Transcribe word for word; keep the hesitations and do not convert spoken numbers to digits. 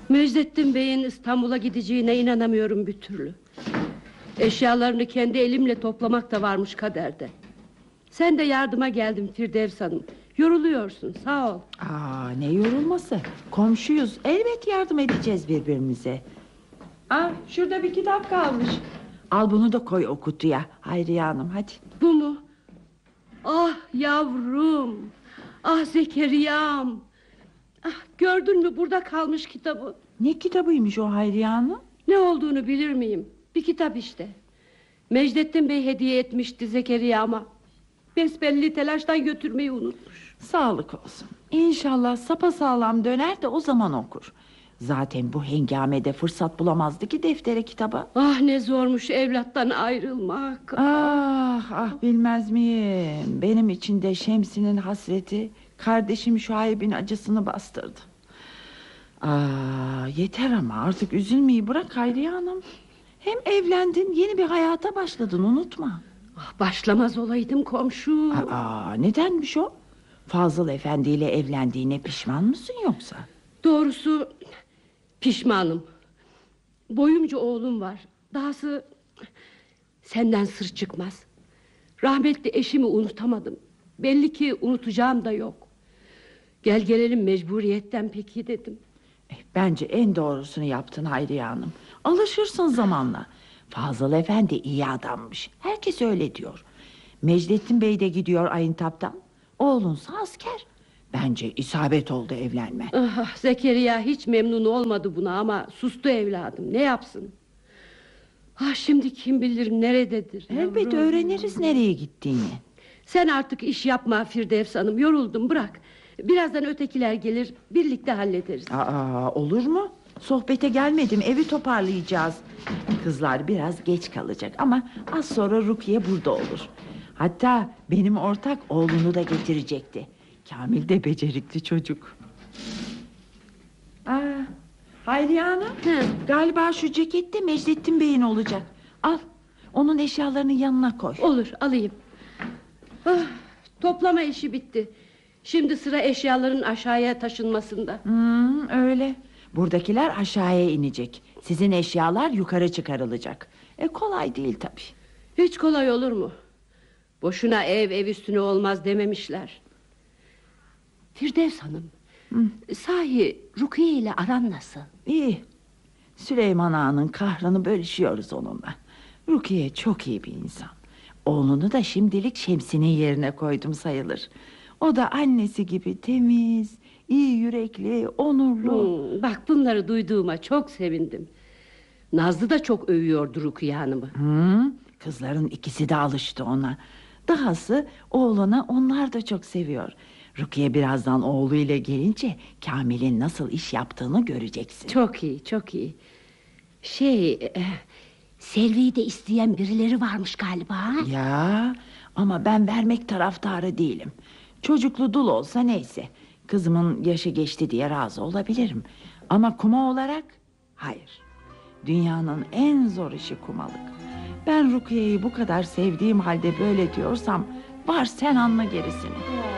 Mecdettin Bey'in İstanbul'a gideceğine inanamıyorum bir türlü. Eşyalarını kendi elimle toplamak da varmış kaderde. Sen de yardıma geldin Firdevs Hanım. Yoruluyorsun, sağ ol. Aa, ne yorulması? Komşuyuz, elbet yardım edeceğiz birbirimize. Aa, şurada bir kitap kalmış. Al bunu da koy o kutuya Hayriye Hanım, hadi. Bu mu? Ah yavrum, ah Zekeriya'm. Ah, gördün mü, burada kalmış kitabı. Ne kitabıymış o Hayriye Hanım? Ne olduğunu bilir miyim? Bir kitap işte. Mecdettin Bey hediye etmişti Zekeriya ama besbelli telaştan götürmeyi unutmuş. Sağlık olsun. İnşallah sapasağlam döner de o zaman okur. Zaten bu hengamede fırsat bulamazdı ki deftere kitaba. Ah ne zormuş evlattan ayrılmak. Ah ah bilmez miyim? Benim için de Şemsi'nin hasreti kardeşim Şuayb'in acısını bastırdı. Ah yeter ama artık üzülmeyi bırak Hayriye Hanım. Hem evlendin, yeni bir hayata başladın, unutma. Ah, başlamaz olaydım komşu. Aa, nedenmiş o? Fazıl Efendi ile evlendiğine pişman mısın yoksa? Doğrusu pişmanım. Boyumca oğlum var. Dahası senden sır çıkmaz. Rahmetli eşimi unutamadım. Belli ki unutacağım da yok. Gel gelelim mecburiyetten peki dedim. Eh, bence en doğrusunu yaptın Hayriye Hanım. Alışırsın zamanla. Fazıl Efendi iyi adammış. Herkes öyle diyor. Mecdettin Bey de gidiyor Ayıntap'tan. Oğlunsa asker. Bence isabet oldu evlenme. Ah, Zekeriya hiç memnun olmadı buna ama sustu evladım. Ne yapsın? Ah, şimdi kim bilir nerededir. Elbet yavrum. öğreniriz nereye gittiğini. Sen artık iş yapma Firdevs Hanım. Yoruldum, bırak. Birazdan ötekiler gelir, birlikte hallederiz. Aa, olur mu? Sohbete gelmedim, evi toparlayacağız. Kızlar biraz geç kalacak ama az sonra Rukiye burada olur. Hatta benim ortak oğlunu da getirecekti. Kamil de becerikli çocuk. Aa, Hayriye Hanım, Hı. galiba şu ceket de Mecdettin Bey'in olacak. Al, onun eşyalarını yanına koy. Olur, alayım. Ah, toplama işi bitti. Şimdi sıra eşyaların aşağıya taşınmasında. Hmm, öyle. Buradakiler aşağıya inecek. Sizin eşyalar yukarı çıkarılacak. E kolay değil tabii. Hiç kolay olur mu? Boşuna ev ev üstüne olmaz dememişler. Firdevs Hanım, Hı. sahi Rukiye ile aran nasıl? İyi. Süleyman Ağa'nın kahrını bölüşüyoruz onunla. Rukiye çok iyi bir insan. Oğlunu da şimdilik Şemsi'nin yerine koydum sayılır. O da annesi gibi temiz, iyi yürekli, onurlu. Hmm, bak bunları duyduğuma çok sevindim. Nazlı da çok övüyordu Rukiye Hanım'ı. Hı, kızların ikisi de alıştı ona. Dahası oğluna onlar da çok seviyor. Rukiye birazdan oğluyla gelince Kamil'in nasıl iş yaptığını göreceksin. Çok iyi, çok iyi. Şey, e, Selvi'yi de isteyen birileri varmış galiba. Ya ama ben vermek taraftarı değilim. Çocuklu dul olsa neyse. Kızımın yaşı geçti diye razı olabilirim. Ama kuma olarak hayır. Dünyanın en zor işi kumalık. Ben Rukiye'yi bu kadar sevdiğim halde böyle diyorsam var sen anla gerisini.